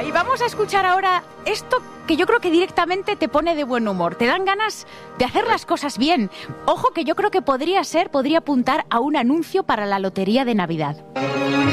Y vamos a escuchar ahora esto que yo creo que directamente te pone de buen humor. Te dan ganas de hacer las cosas bien. Ojo que yo creo que podría apuntar a un anuncio para la lotería de Navidad.